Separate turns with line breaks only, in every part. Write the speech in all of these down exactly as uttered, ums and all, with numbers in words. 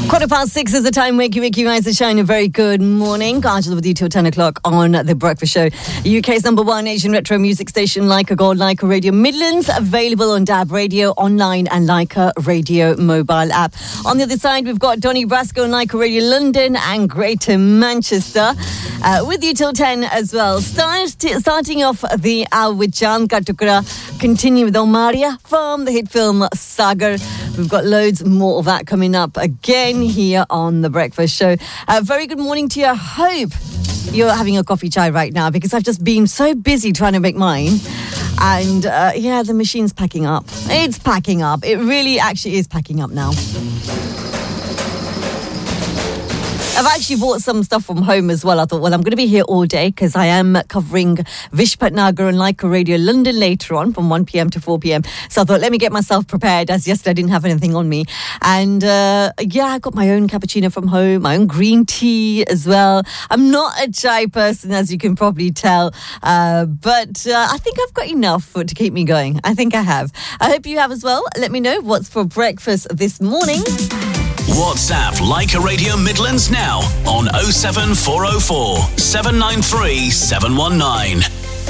Quarter past six is the time. Wakey, wakey, rise and shine. A very good morning. Kajal with you till ten o'clock on The Breakfast Show. U K's number one Asian retro music station, Like a God, Like a Radio Midlands. Available on D A B Radio, online and Like a Radio mobile app. On the other side, we've got Donny Brasco and Like a Radio London and Greater Manchester. Uh, with you till ten as well. Start, starting off the hour with Chand Ka Tukda. Continue with Omaria from the hit film Sagar. We've got loads more of that coming up again here on The Breakfast Show. Uh, very good morning to you. I hope you're having a coffee chai right now because I've just been so busy trying to make mine. And uh, yeah, the machine's packing up. It's packing up. It really actually is packing up now. I've actually bought some stuff from home as well. I thought, well, I'm going to be here all day because I am covering Vish Patnagar and Like a Radio London later on from one p.m. to four p.m. So I thought, let me get myself prepared, as yesterday I didn't have anything on me. And uh, yeah, I got my own cappuccino from home, my own green tea as well. I'm not a chai person, as you can probably tell, uh, but uh, I think I've got enough for, to keep me going. I think I have. I hope you have as well. Let me know what's for breakfast this morning.
WhatsApp Like a Radio Midlands now on oh seven four oh four, seven nine three, seven one nine.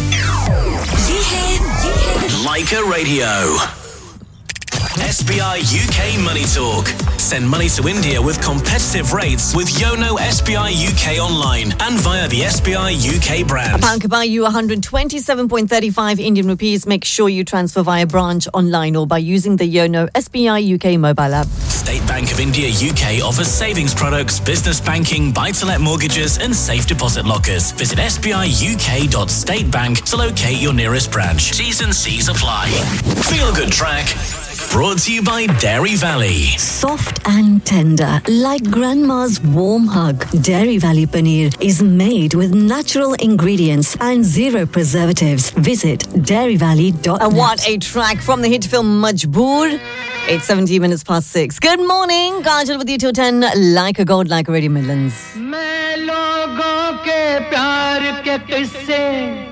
Like a Radio. S B I U K Money Talk. Send money to India with competitive rates with Yono S B I U K online and via the S B I U K brand.
A pound can buy you one hundred twenty-seven point three five Indian rupees. Make sure you transfer via branch, online or by using the Yono S B I U K mobile app.
State Bank of India U K offers savings products, business banking, buy-to-let mortgages and safe deposit lockers. Visit s b i u k dot state bank to locate your nearest branch. T's and C's apply. Feel Good Track. Brought to you by Dairy Valley.
Soft and tender, like grandma's warm hug. Dairy Valley Paneer is made with natural ingredients and zero preservatives. Visit dairy valley dot net. And what a track from the hit film Majboor. It's seventeen minutes past six. Good morning. Kajal with you till ten. Like a God, Like a Radio Midlands.